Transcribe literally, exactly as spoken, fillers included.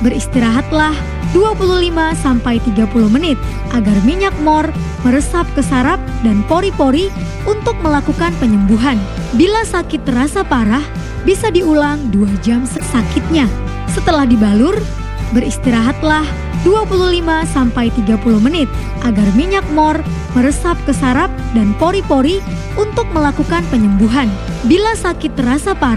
Beristirahatlah dua puluh lima sampai tiga puluh menit agar minyak mor meresap ke saraf dan pori-pori untuk melakukan penyembuhan. Bila sakit terasa parah, bisa diulang dua jam sakitnya. Setelah dibalur, beristirahatlah dua puluh lima sampai tiga puluh menit agar minyak mor meresap ke saraf dan pori-pori untuk melakukan penyembuhan. Bila sakit terasa parah,